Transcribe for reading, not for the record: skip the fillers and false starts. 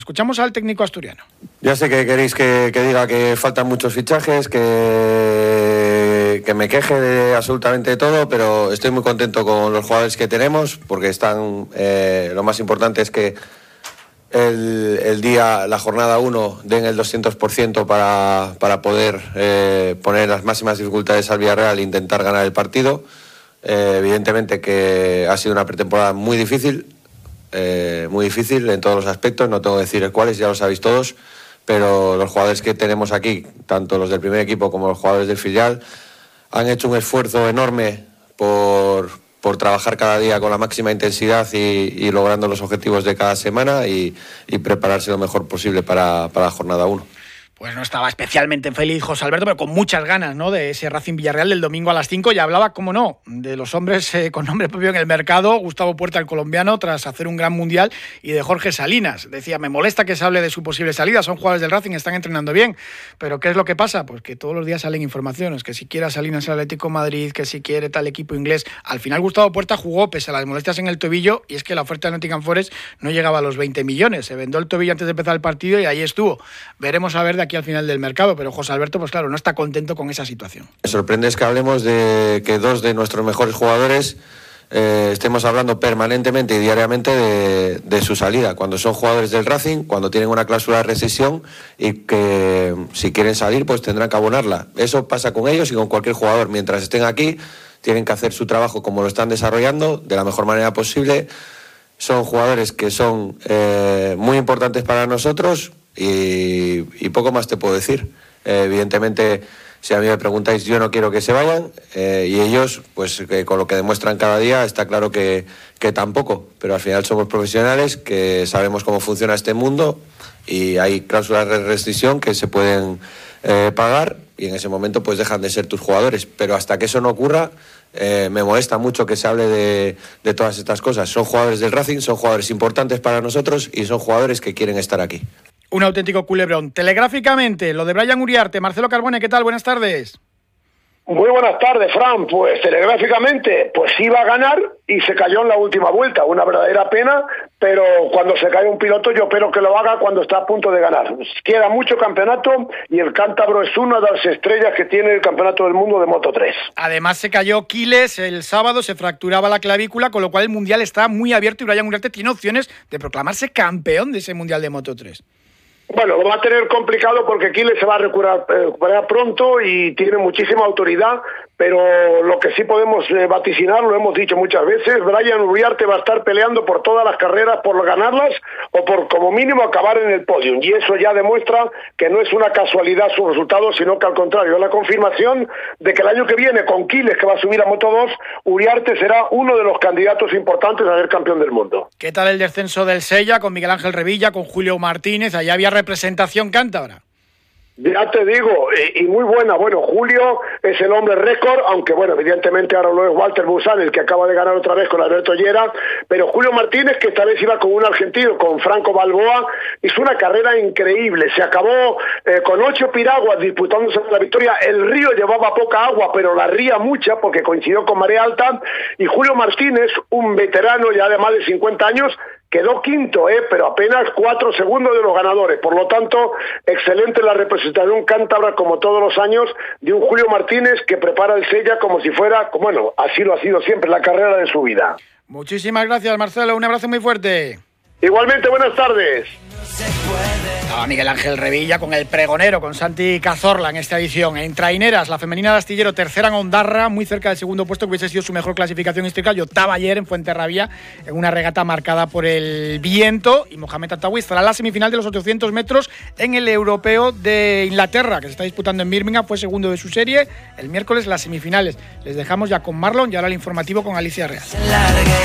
Escuchamos al técnico asturiano. Ya sé que queréis que diga que faltan muchos fichajes, que me queje de absolutamente todo, pero estoy muy contento con los jugadores que tenemos, porque están, lo más importante es que la jornada 1 den el 200% para poder poner las máximas dificultades al Villarreal e intentar ganar el partido. Evidentemente que ha sido una pretemporada muy difícil en todos los aspectos, no tengo que decir cuáles, ya lo sabéis todos, pero los jugadores que tenemos aquí, tanto los del primer equipo como los jugadores del filial, han hecho un esfuerzo enorme por trabajar cada día con la máxima intensidad y logrando los objetivos de cada semana y prepararse lo mejor posible para la jornada 1. Pues no estaba especialmente feliz José Alberto, pero con muchas ganas, ¿no?, de ese Racing Villarreal del domingo a las 5. Y hablaba, cómo no, de los hombres con nombre propio en el mercado. Gustavo Puerta, el colombiano, tras hacer un gran mundial, y de Jorge Salinas. Decía, me molesta que se hable de su posible salida, son jugadores del Racing, están entrenando bien. Pero ¿qué es lo que pasa? Pues que todos los días salen informaciones, que si quiere Salinas al Atlético de Madrid, que si quiere tal equipo inglés. Al final Gustavo Puerta jugó pese a las molestias en el tobillo, y es que la oferta de Nottingham Forest no llegaba a los 20 millones. Se vendó el tobillo antes de empezar el partido y ahí estuvo. Veremos a ver de aquí al final del mercado. Pero José Alberto, pues claro, no está contento con esa situación. Me sorprende es que hablemos de que dos de nuestros mejores jugadores estemos hablando permanentemente y diariamente de su salida, cuando son jugadores del Racing, cuando tienen una cláusula de rescisión y que si quieren salir pues tendrán que abonarla. Eso pasa con ellos y con cualquier jugador. Mientras estén aquí tienen que hacer su trabajo como lo están desarrollando, de la mejor manera posible. Son jugadores que son muy importantes para nosotros y poco más te puedo decir. Evidentemente, si a mí me preguntáis, yo no quiero que se vayan, y ellos, pues con lo que demuestran cada día, está claro que tampoco, pero al final somos profesionales, que sabemos cómo funciona este mundo y hay cláusulas de rescisión que se pueden pagar y en ese momento pues dejan de ser tus jugadores, pero hasta que eso no ocurra, me molesta mucho que se hable de todas estas cosas. Son jugadores del Racing, son jugadores importantes para nosotros y son jugadores que quieren estar aquí. Un auténtico culebrón. Telegráficamente, lo de Brian Uriarte. Marcelo Carbone, ¿qué tal? Buenas tardes. Muy buenas tardes, Fran. Pues telegráficamente, pues iba a ganar y se cayó en la última vuelta. Una verdadera pena, pero cuando se cae un piloto yo espero que lo haga cuando está a punto de ganar. Queda mucho campeonato y el cántabro es una de las estrellas que tiene el campeonato del mundo de Moto3. Además se cayó Quiles el sábado, se fracturaba la clavícula, con lo cual el Mundial está muy abierto y Brian Uriarte tiene opciones de proclamarse campeón de ese Mundial de Moto3. Bueno, lo va a tener complicado porque Quiles se va a recuperar pronto y tiene muchísima autoridad, pero lo que sí podemos vaticinar, lo hemos dicho muchas veces, Brian Uriarte va a estar peleando por todas las carreras, por ganarlas o por como mínimo acabar en el podio, y eso ya demuestra que no es una casualidad su resultado, sino que al contrario, es la confirmación de que el año que viene con Quiles, que va a subir a Moto2, Uriarte será uno de los candidatos importantes a ser campeón del mundo. ¿Qué tal el descenso del Sella con Miguel Ángel Revilla, con Julio Martínez? Allá había representación cántabra. Ya te digo, y muy buena. Bueno, Julio es el hombre récord, aunque bueno, evidentemente ahora lo es Walter Busan, el que acaba de ganar otra vez con Alberto Llera, pero Julio Martínez, que esta vez iba con un argentino, con Franco Balboa, hizo una carrera increíble, se acabó con 8 piraguas disputándose la victoria. El río llevaba poca agua, pero la ría mucha, porque coincidió con marea alta, y Julio Martínez, un veterano ya de más de 50 años, quedó quinto, pero apenas 4 segundos de los ganadores. Por lo tanto, excelente la representación cántabra, como todos los años, de un Julio Martínez que prepara el Sella como si fuera, bueno, así lo ha sido siempre, la carrera de su vida. Muchísimas gracias, Marcelo. Un abrazo muy fuerte. Igualmente, buenas tardes. Estaba Miguel Ángel Revilla con el pregonero, con Santi Cazorla en esta edición. En traineras, la femenina de Astillero, tercera en Ondarra, muy cerca del segundo puesto, que hubiese sido su mejor clasificación histórica. Y octava ayer en Fuenterrabía, en una regata marcada por el viento. Y Mohamed Attawi estará en la semifinal de los 800 metros en el Europeo de Inglaterra, que se está disputando en Birmingham. Fue segundo de su serie. El miércoles las semifinales. Les dejamos ya con Marlon y ahora el informativo con Alicia Real.